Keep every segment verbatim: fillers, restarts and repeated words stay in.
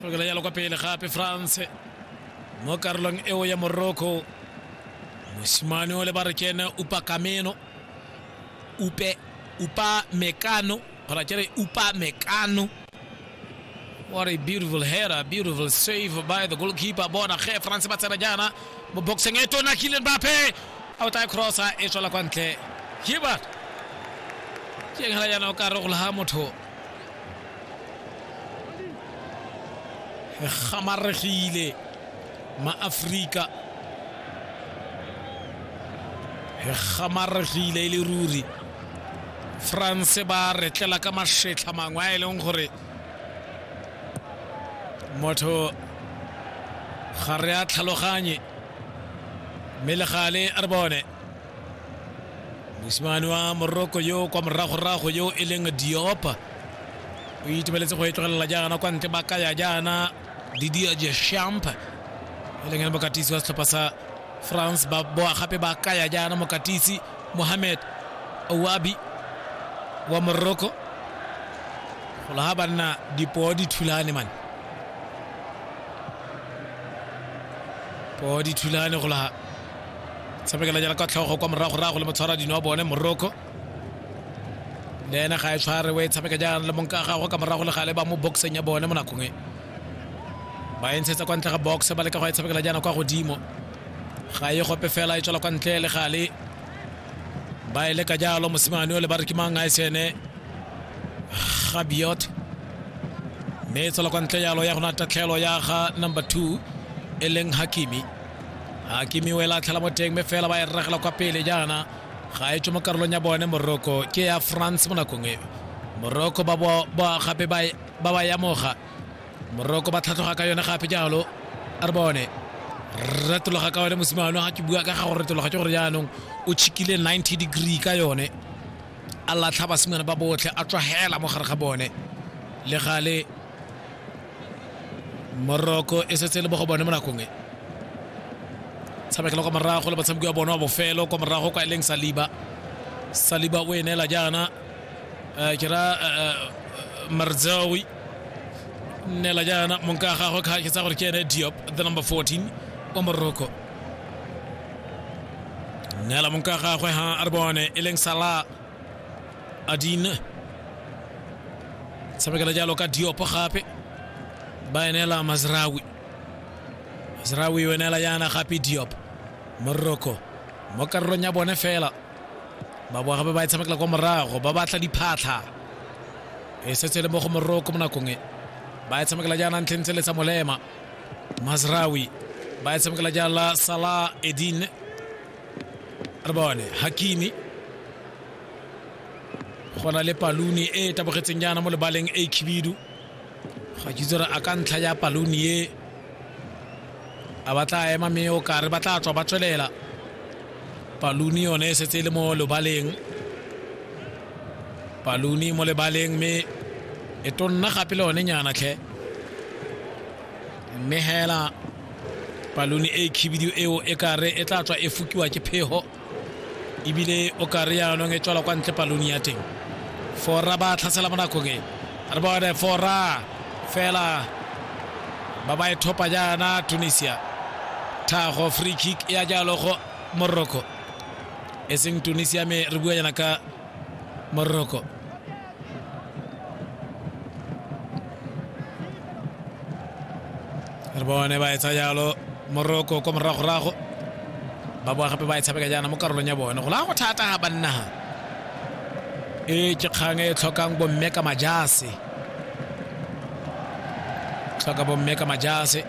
Porque ya lo capele gape France mo Carlon ewo ya Morocco musimani ole barekena upa kameno upe upa mekano para kere upa mekano. What a beautiful header, beautiful save by the goalkeeper. Bona khe France batsana jana mo boxing eto na Kylian Mbappe awta crosser eto la kwante hiba jeng hala jana ka rogla ha moto khamarkhile ma Afrika khamarkhile le ruri France ba retlela ka mashetla mangwa e leng gore moto gare a tlhaloganye melegale arbone musimane wa Morocco yo kwa morago rago yo e leng Diop o itebeletse go etlogela jana kwa nte ba ka ya jana Didier Deschamps e leng mokatisi wa setlhopha sa France ba boa gape ba ka ya jana mokatisi Mohamed Ouabi wa Morocco go la bana dipodi thulane man podi thulane go la tsabekela jana ka tlhogo kwa morago rago le motshwara dino wa bone Morocco lena ga e tshware we tsabeka jana le monka ga go ka morago le gale ba mo boxeng ya bone mo nakong e ba entsetsa kwa ntle ga box ba le ka go tsabekela jana kwa godimo ga e gope fela e tswela kwa ntle le gale ba ile ka jalo mosimane o le bareki manga isene Rabiot me tswela kwa ntle yalo ya gona tatlhelo ya ga number two eleng Hakimi Hakimi wela tlhala mo teng me fela ba e regela kwa pele jana ga e tsoma karolong ya bone Morocco ke ya France mo nakong e Morocco ba ba gape ba ba ba ya moga Morocco ba tlhatloga ka yona gape jalo arbone retologa ka yone mosimane ha ke bua ka ga go retologa ke gore jaanong o tshikile ninety degree ka yone alla tlhaba simana ba botle a tswa hela mo gare ga bone le gale Morocco e setse le bo go bone mo nakong e tshabekela go morago le batsamiki wa bona wa bofelo go morago ka eleng Saliba Saliba o enela jana ke ra Marzawi nela jana monka ga go ka ke tsa gore ke ene Diop the number fourteen wa Morocco nela monka ga go ha arbone eleng Salah Adine tshabekela jalo ka Diop gape ba enela Mazraoui Mazraoui o enela yana gape Diop Morocco mo karolong ya bone fela ba bo gape ba tshamekela kwa morago ba batla diphatla e setse le mo go Morocco mo nakong e ba tshamekela jana ntse le tsa molema Mazraoui ba tshamekela jala Salah Edine arbone Hakimi gona le Paluni e tabogetseng jana mo lebaleng e khibidu ga jitsora a ka ntlha ya Paluni e a batla ema me o ka re batla tswa ba tswelela Paluni yone se tse le mo lebaleng Paluni mo lebaleng me e tonna gape le one nyana tlhe me hela Paluni e khibidu eo e ka re e tla tswa e fukiwa ke pheho ibile o ka re ya no nge tswala kwa ntle Paluni ya teng fora ba tlhasela monako ke re bona fora fela ba ba e thopa jana Tunisia thago free kick ya jalo go Morocco e seng Tunisia me re bua jana ka Morocco re bona ba etsa jalo Morocco ko morago rago ba bo gape ba e tshabeka jana mo karolong ya bone go la go thata ga banna e ke kgang e tlhokang bo mme ka majase tlhoka bo mme ka majase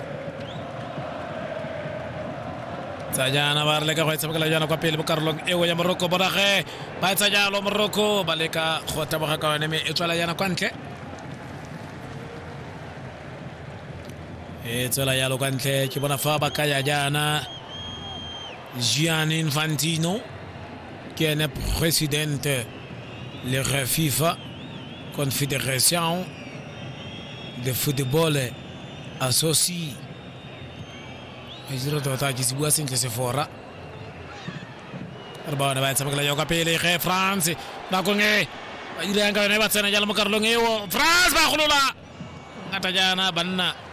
tsa jana ba re le ka go tshabekela jana kwa pele mo karolong eo ya Morocco bona ge ba etsa jalo Morocco ba le ka go taboga ka yone me e tswela jana kwa ntle e tswela jalo kwa ntle ke bona fa ba ka ya jana Gianni Infantino qui est le président de la FIFA Confédération de football associé Hizro tota jisibua sentle se fora arbana ba tsabekela yo ka pele ge France ba konge ba ile nga ne ba tsena jalo mo karolong eo France ba kholola ngata jana banna